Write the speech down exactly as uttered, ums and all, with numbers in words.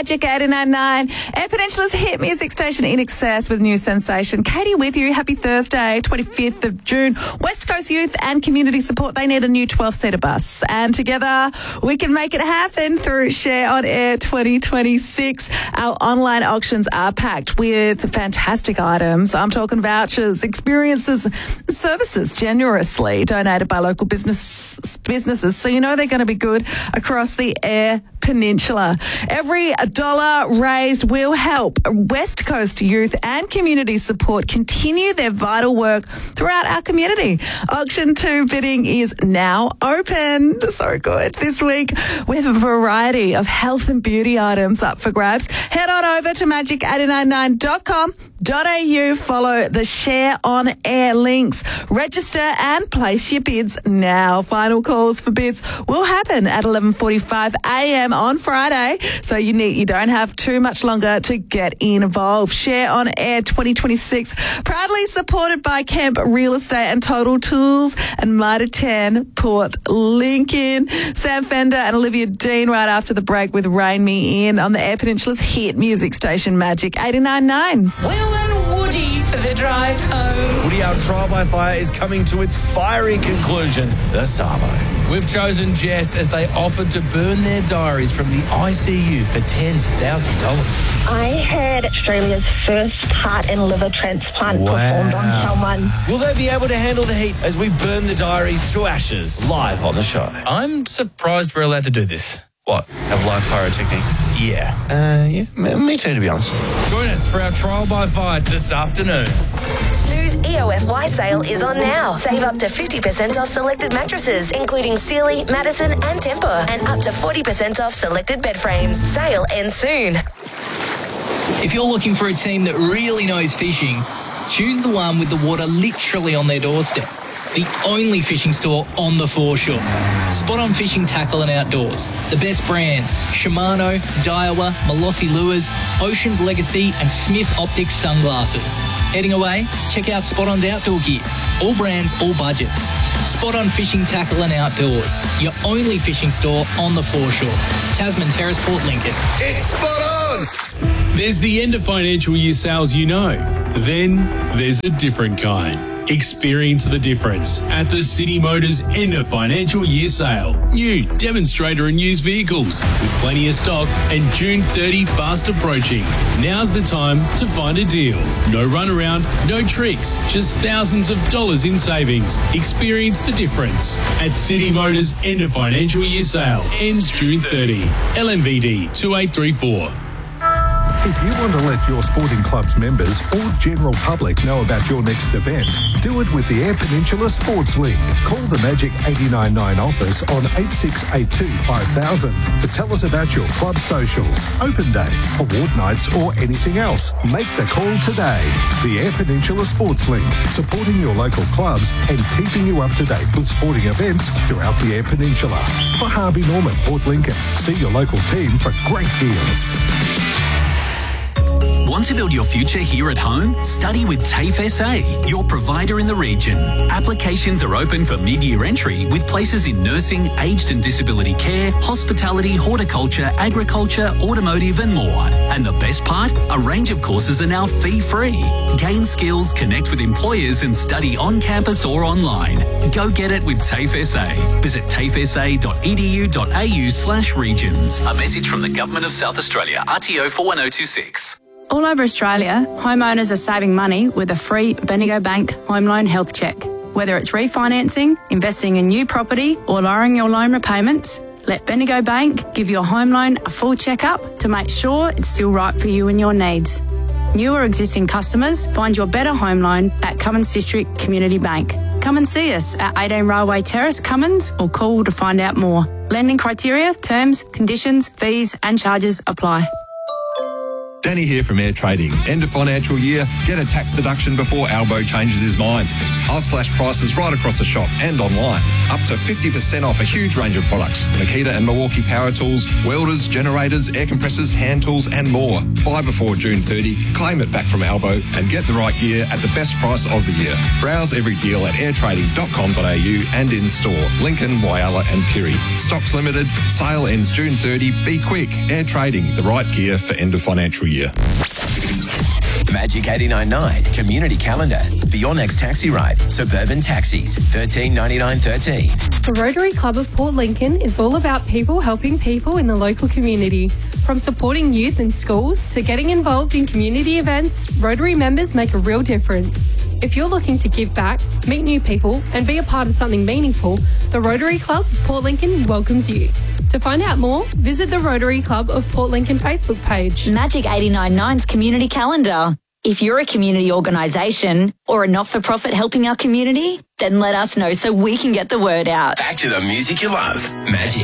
Magic eighty-nine point nine, Air Peninsula's hit music station in excess with new sensation. Katie with you. Happy Thursday, twenty-fifth of June. West Coast Youth and Community Support, they need a new twelve-seater bus. And together we can make it happen through Share on Air twenty twenty-six. Our online auctions are packed with fantastic items. I'm talking vouchers, experiences, services generously donated by local business businesses. So you know they're going to be good across the Air Peninsula. Every dollar raised will help West Coast Youth and Community Support continue their vital work throughout our community. Auction two bidding is now open. So good. This week we have a variety of health and beauty items up for grabs. Head on over to magic eight nine nine dot com dot a u. Follow the Share on Air links. Register and place your bids now. Final calls for bids will happen at eleven forty-five a m on Friday, so you need you don't have too much longer to get involved. Share on Air twenty twenty-six, proudly supported by Kemp Real Estate and Total Tools and Mitre ten Port Lincoln. Sam Fender and Olivia Dean right after the break with Rain Me In on the Air Peninsula's hit music station Magic eighty-nine point nine. Will and Woody for the drive home. Woody, our trial by fire is coming to its fiery conclusion, the Sabo. We've chosen Jess as they offered to burn their diaries from the I C U for ten thousand dollars. I had Australia's first heart and liver transplant Wow. performed on someone. Will they be able to handle the heat as we burn the diaries to ashes live on the show? I'm surprised we're allowed to do this. What? Have live pyrotechnics? Yeah. Uh, yeah, m- me too, to be honest. Join us for our trial by fire this afternoon. Snooze E O F Y sale is on now. Save up to fifty percent off selected mattresses, including Sealy, Madison and Tempur, and up to forty percent off selected bed frames. Sale ends soon. If you're looking for a team that really knows fishing, choose the one with the water literally on their doorstep. The only fishing store on the foreshore. Spot On Fishing Tackle and Outdoors. The best brands: Shimano, Daiwa, Molossi Lures, Ocean's Legacy and Smith Optics Sunglasses. Heading away? Check out Spot On's outdoor gear. All brands, all budgets. Spot On Fishing Tackle and Outdoors. Your only fishing store on the foreshore. Tasman Terrace, Port Lincoln. It's Spot On! There's the end of financial year sales you know. Then there's a different kind. Experience the difference at the City Motors end of financial year sale. New demonstrator and used vehicles with plenty of stock and June thirtieth fast approaching. Now's the time to find a deal. No runaround, no tricks, just thousands of dollars in savings. Experience the difference at City Motors end of financial year sale. Ends June thirtieth. L M V D two eight three four. If you want to let your sporting club's members or general public know about your next event, do it with the Air Peninsula Sports League. Call the Magic eighty-nine point nine office on eight six eight two five thousand to tell us about your club socials, open days, award nights or anything else. Make the call today. The Air Peninsula Sports League, supporting your local clubs and keeping you up to date with sporting events throughout the Air Peninsula. For Harvey Norman, Port Lincoln, see your local team for great deals. Want to build your future here at home? Study with TAFE S A, your provider in the region. Applications are open for mid-year entry with places in nursing, aged and disability care, hospitality, horticulture, agriculture, automotive and more. And the best part? A range of courses are now fee-free. Gain skills, connect with employers and study on campus or online. Go get it with TAFE S A. Visit tafesa dot e d u dot a u slash regions. A message from the Government of South Australia, R T O four one zero two six. All over Australia, homeowners are saving money with a free Bendigo Bank Home Loan Health Check. Whether it's refinancing, investing in new property or lowering your loan repayments, let Bendigo Bank give your home loan a full check-up to make sure it's still right for you and your needs. New or existing customers, find your better home loan at Cummins District Community Bank. Come and see us at eighteen Railway Terrace, Cummins, or call to find out more. Lending criteria, terms, conditions, fees and charges apply. Danny here from Air Trading. End of financial year, get a tax deduction before Albo changes his mind. I've slashed prices right across the shop and online. Up to fifty percent off a huge range of products. Makita and Milwaukee power tools, welders, generators, air compressors, hand tools and more. Buy before June thirtieth, claim it back from Albo and get the right gear at the best price of the year. Browse every deal at air trading dot com dot a u and in store. Lincoln, Whyalla and Pirrie. Stocks limited. Sale ends June thirtieth. Be quick. Air Trading, the right gear for end of financial year. Magic eighty-nine point nine Community Calendar for your next taxi ride. Suburban Taxis, thirteen ninety-nine thirteen. The Rotary Club of Port Lincoln is all about people helping people in the local community. From supporting youth in schools to getting involved in community events, Rotary members make a real difference. If you're looking to give back, meet new people and be a part of something meaningful, the Rotary Club of Port Lincoln welcomes you. To find out more, visit the Rotary Club of Port Lincoln Facebook page. Magic eighty-nine point nine's Community Calendar. If you're a community organisation or a not-for-profit helping our community, then let us know so we can get the word out. Back to the music you love. Magic